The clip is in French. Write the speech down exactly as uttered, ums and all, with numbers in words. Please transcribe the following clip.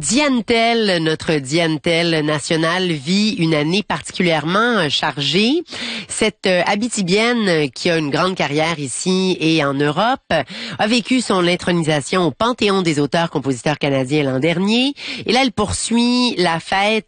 Diane Tell, notre Diane Tell nationale, vit une année particulièrement chargée. Cette Abitibienne, qui a une grande carrière ici et en Europe, a vécu son intronisation au Panthéon des auteurs-compositeurs canadiens l'an dernier. Et là, elle poursuit la fête